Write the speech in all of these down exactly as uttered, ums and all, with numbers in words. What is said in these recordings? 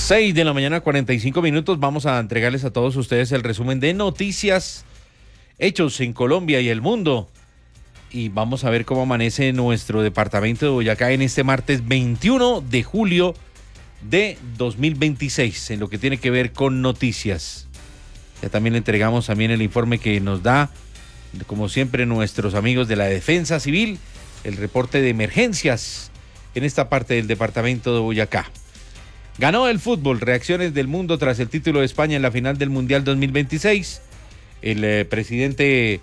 seis de la mañana, cuarenta y cinco minutos. Vamos a entregarles a todos ustedes el resumen de noticias, hechos en Colombia y el mundo. Y vamos a ver cómo amanece nuestro departamento de Boyacá en este martes veintiuno de julio de dos mil veintiséis, en lo que tiene que ver con noticias. Ya también le entregamos también el informe que nos da, como siempre, nuestros amigos de la Defensa Civil, el reporte de emergencias en esta parte del departamento de Boyacá. Ganó el fútbol, reacciones del mundo tras el título de España en la final del Mundial dos mil veintiséis. El eh, presidente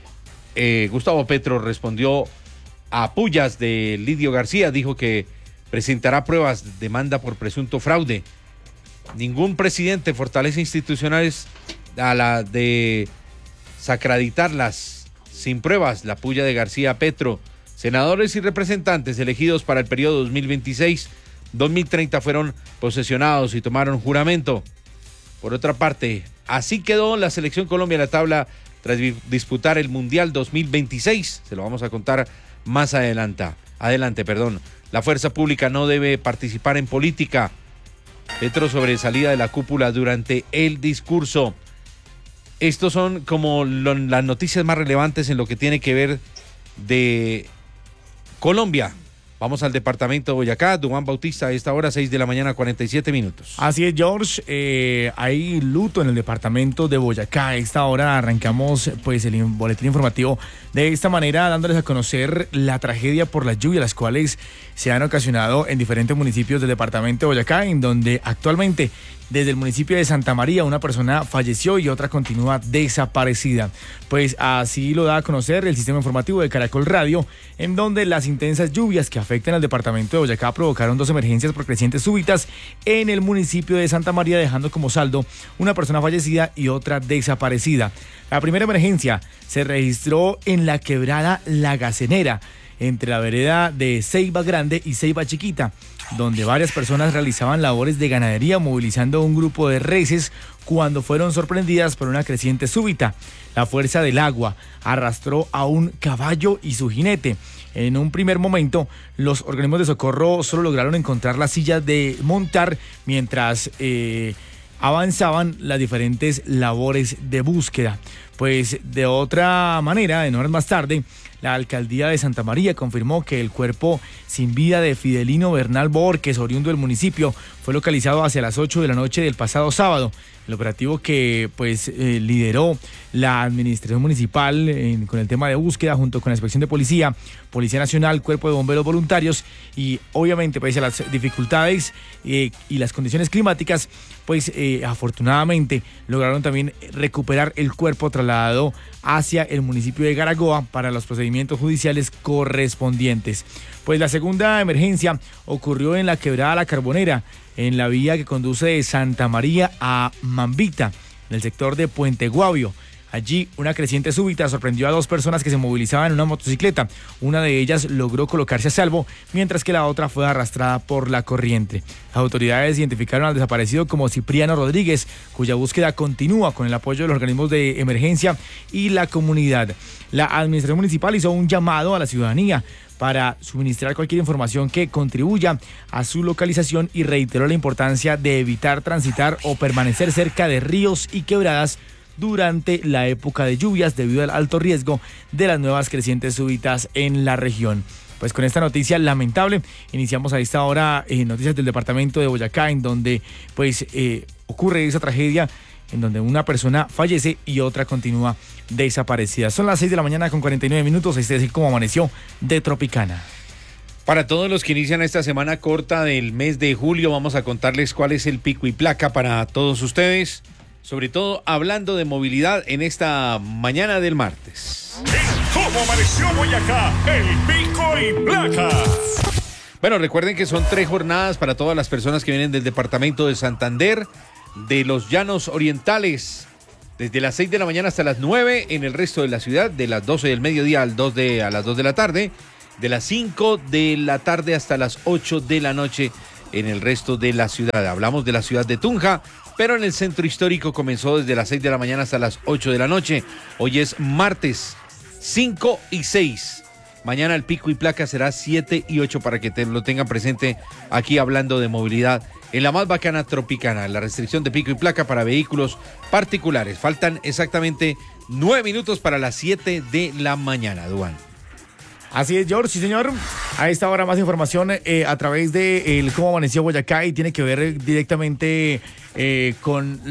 eh, Gustavo Petro respondió a pullas de Lidio García, dijo que presentará pruebas de demanda por presunto fraude. Ningún presidente fortalece institucionales a la de sacreditarlas sin pruebas, la pulla de García Petro. Senadores y representantes elegidos para el periodo dos mil veintiséis dos mil treinta fueron posesionados y tomaron juramento. Por otra parte, así quedó la selección Colombia en la tabla tras disputar el Mundial dos mil veintiséis. Se lo vamos a contar más adelante. Adelante, perdón. La fuerza pública no debe participar en política. Petro sobre salida de la cúpula durante el discurso. Estos son como lo, las noticias más relevantes en lo que tiene que ver de Colombia. Vamos al departamento de Boyacá. Duván Bautista, a esta hora, seis de la mañana, cuarenta y siete minutos. Así es, George. Eh, hay luto en el departamento de Boyacá. A esta hora arrancamos pues el boletín informativo de esta manera, dándoles a conocer la tragedia por las lluvias, las cuales se han ocasionado en diferentes municipios del departamento de Boyacá, en donde actualmente desde el municipio de Santa María una persona falleció y otra continúa desaparecida. Pues así lo da a conocer el sistema informativo de Caracol Radio, en donde las intensas lluvias que afectan al departamento de Boyacá provocaron dos emergencias por crecientes súbitas en el municipio de Santa María, dejando como saldo una persona fallecida y otra desaparecida. La primera emergencia se registró en la quebrada La Gacenera, entre la vereda de Ceiba Grande y Ceiba Chiquita, donde varias personas realizaban labores de ganadería movilizando un grupo de reses cuando fueron sorprendidas por una creciente súbita. La fuerza del agua arrastró a un caballo y su jinete. En un primer momento, los organismos de socorro solo lograron encontrar la silla de montar mientras eh, avanzaban las diferentes labores de búsqueda. Pues de otra manera, en horas más tarde, la alcaldía de Santa María confirmó que el cuerpo sin vida de Fidelino Bernal Borges, oriundo del municipio, fue localizado hacia las ocho de la noche del pasado sábado. El operativo que pues eh, lideró la administración municipal eh, con el tema de búsqueda junto con la inspección de policía, Policía Nacional, Cuerpo de Bomberos Voluntarios y obviamente pese a las dificultades eh, y las condiciones climáticas, pues eh, afortunadamente lograron también recuperar el cuerpo trasladado hacia el municipio de Garagoa para los procedimientos judiciales correspondientes. Pues la segunda emergencia ocurrió en la quebrada La Carbonera, en la vía que conduce de Santa María a Mambita, en el sector de Puente Guavio. Allí, una creciente súbita sorprendió a dos personas que se movilizaban en una motocicleta. Una de ellas logró colocarse a salvo, mientras que la otra fue arrastrada por la corriente. Las autoridades identificaron al desaparecido como Cipriano Rodríguez, cuya búsqueda continúa con el apoyo de los organismos de emergencia y la comunidad. La administración municipal hizo un llamado a la ciudadanía para suministrar cualquier información que contribuya a su localización y reiteró la importancia de evitar transitar o permanecer cerca de ríos y quebradas durante la época de lluvias debido al alto riesgo de las nuevas crecientes súbitas en la región. Pues con esta noticia lamentable iniciamos a esta hora eh, noticias del departamento de Boyacá, en donde pues eh, ocurre esa tragedia en donde una persona fallece y otra continúa desaparecida. Son las seis de la mañana con cuarenta y nueve minutos, este es como amaneció de Tropicana. Para todos los que inician esta semana corta del mes de julio, vamos a contarles cuál es el pico y placa para todos ustedes, sobre todo hablando de movilidad en esta mañana del martes. ¿Cómo amaneció Boyacá? El pico y placa. Bueno, recuerden que son tres jornadas para todas las personas que vienen del departamento de Santander, de los Llanos Orientales, desde las seis de la mañana hasta las nueve en el resto de la ciudad, de las doce del mediodía al dos de, a las dos de la tarde, de las cinco de la tarde hasta las ocho de la noche en el resto de la ciudad. Hablamos de la ciudad de Tunja, pero en el centro histórico comenzó desde las seis de la mañana hasta las ocho de la noche. Hoy es martes cinco y seis. Mañana el pico y placa será siete y ocho para que te lo tengan presente aquí hablando de movilidad en la más bacana Tropicana. La restricción de pico y placa para vehículos particulares. Faltan exactamente nueve minutos para las siete de la mañana, Duan. Así es, George, sí señor. A esta hora más información eh, a través de el cómo amaneció Boyacá y tiene que ver directamente eh, con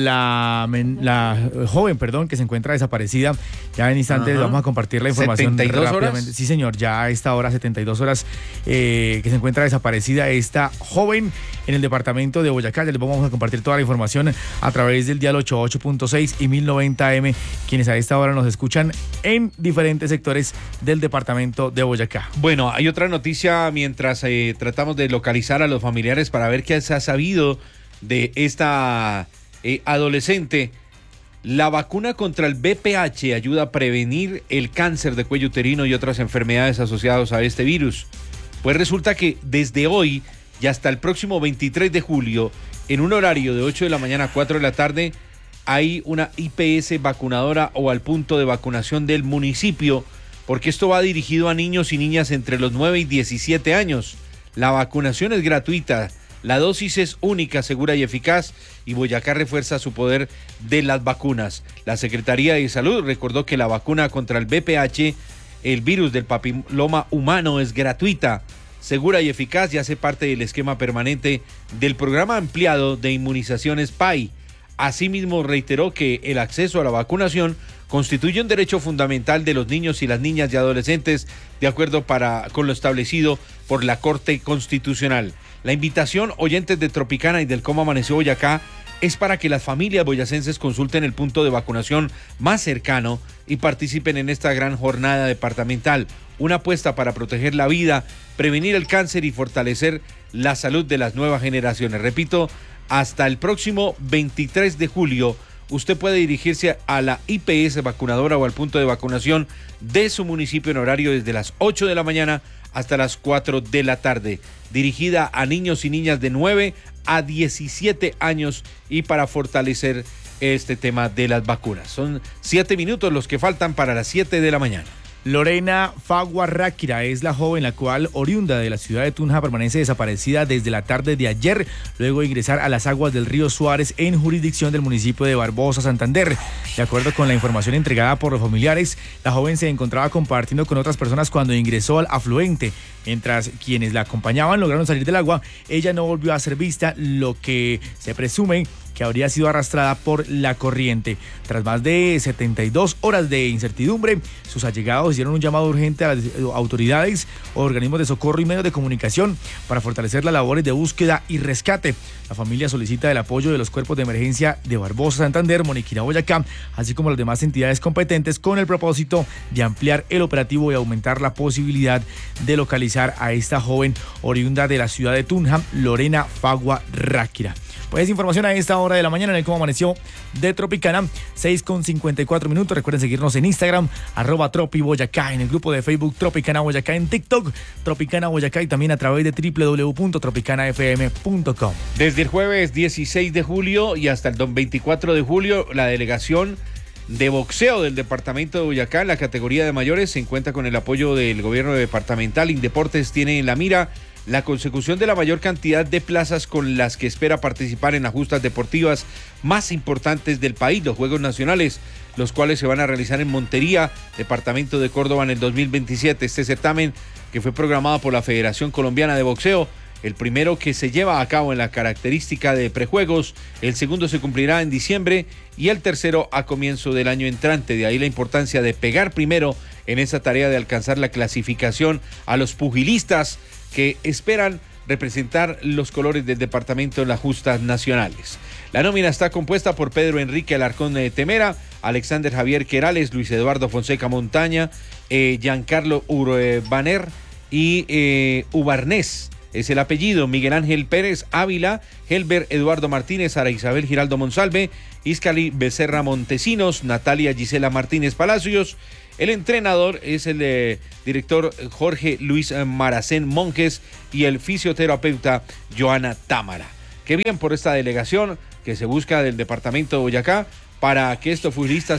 la, la joven, perdón, que se encuentra desaparecida. Ya en instantes vamos a compartir la información ¿setenta y dos rápidamente. horas? Sí señor, ya a esta hora, setenta y dos horas, eh, que se encuentra desaparecida esta joven en el departamento de Boyacá. Ya les vamos a compartir toda la información a través del dial ochenta y ocho punto seis y mil noventa eme, quienes a esta hora nos escuchan en diferentes sectores del departamento de Boyacá. Bueno, hay otra noticia mientras eh, tratamos de localizar a los familiares para ver qué se ha sabido de esta eh, adolescente. La vacuna contra el B P H ayuda a prevenir el cáncer de cuello uterino y otras enfermedades asociadas a este virus. Pues resulta que desde hoy y hasta el próximo veintitrés de julio, en un horario de ocho de la mañana a cuatro de la tarde, hay una I P S vacunadora o al punto de vacunación del municipio, porque esto va dirigido a niños y niñas entre los nueve y diecisiete años. La vacunación es gratuita, la dosis es única, segura y eficaz, y Boyacá refuerza su poder de las vacunas. La Secretaría de Salud recordó que la vacuna contra el B P H, el virus del papiloma humano, es gratuita, segura y eficaz y hace parte del esquema permanente del programa ampliado de inmunizaciones P A I. Asimismo, reiteró que el acceso a la vacunación constituye un derecho fundamental de los niños y las niñas y adolescentes, de acuerdo para, con lo establecido por la Corte Constitucional. La invitación, oyentes de Tropicana y del Cómo Amaneció Boyacá, es para que las familias boyacenses consulten el punto de vacunación más cercano y participen en esta gran jornada departamental. Una apuesta para proteger la vida, prevenir el cáncer y fortalecer la salud de las nuevas generaciones. Repito, hasta el próximo veintitrés de julio, usted puede dirigirse a la I P S vacunadora o al punto de vacunación de su municipio en horario desde las ocho de la mañana hasta las cuatro de la tarde, dirigida a niños y niñas de nueve a diecisiete años y para fortalecer este tema de las vacunas. Son siete minutos los que faltan para las siete de la mañana. Lorena Fagua Ráquira es la joven la cual, oriunda de la ciudad de Tunja, permanece desaparecida desde la tarde de ayer, luego de ingresar a las aguas del río Suárez en jurisdicción del municipio de Barbosa, Santander. De acuerdo con la información entregada por los familiares, la joven se encontraba compartiendo con otras personas cuando ingresó al afluente. Mientras quienes la acompañaban lograron salir del agua, ella no volvió a ser vista, lo que se presume que habría sido arrastrada por la corriente. Tras más de setenta y dos horas de incertidumbre, sus allegados hicieron un llamado urgente a las autoridades, organismos de socorro y medios de comunicación para fortalecer las labores de búsqueda y rescate. La familia solicita el apoyo de los cuerpos de emergencia de Barbosa, Santander, Moniquina, Boyacá, así como las demás entidades competentes, con el propósito de ampliar el operativo y aumentar la posibilidad de localizar a esta joven oriunda de la ciudad de Tunja, Lorena Fagua Ráquira. Pues información a esta hora de la mañana en el Cómo Amaneció de Tropicana, seis con cincuenta y cuatro minutos. Recuerden seguirnos en Instagram, arroba Tropi Boyacá, en el grupo de Facebook Tropicana Boyacá, en TikTok Tropicana Boyacá y también a través de doble u doble u doble u punto tropicana f m punto com. Desde el jueves dieciséis de julio y hasta el veinticuatro de julio, la delegación de boxeo del departamento de Boyacá en la categoría de mayores se encuentra con el apoyo del gobierno departamental. Indeportes tiene en la mira la consecución de la mayor cantidad de plazas con las que espera participar en las justas deportivas más importantes del país, los Juegos Nacionales, los cuales se van a realizar en Montería, departamento de Córdoba, en el dos mil veintisiete. Este certamen, que fue programado por la Federación Colombiana de Boxeo, el primero que se lleva a cabo en la característica de prejuegos, el segundo se cumplirá en diciembre y el tercero a comienzo del año entrante. De ahí la importancia de pegar primero en esa tarea de alcanzar la clasificación a los pugilistas que esperan representar los colores del departamento en las justas nacionales. La nómina está compuesta por Pedro Enrique Alarcón de Temera, Alexander Javier Querales, Luis Eduardo Fonseca Montaña, eh, Giancarlo Urbaner y eh, Ubarnés. Es el apellido. Miguel Ángel Pérez Ávila, Helber Eduardo Martínez, Sara Isabel Giraldo Monsalve, Iscali Becerra Montesinos, Natalia Gisela Martínez Palacios. El entrenador es el eh, director Jorge Luis Maracén Monjes y el fisioterapeuta Joana Támara. Qué bien por esta delegación que se busca del departamento de Boyacá para que estos futbolistas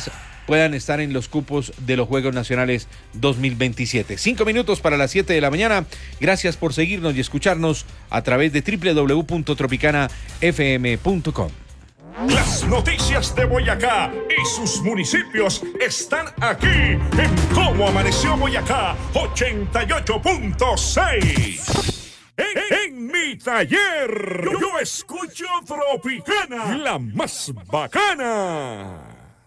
puedan estar en los cupos de los Juegos Nacionales dos mil veintisiete. Cinco minutos para las siete de la mañana. Gracias por seguirnos y escucharnos a través de doble u doble u doble u punto tropicana f m punto com. Las noticias de Boyacá y sus municipios están aquí en Cómo Amaneció Boyacá ochenta y ocho punto seis. En, en mi taller, yo, yo escucho Tropicana, la más bacana.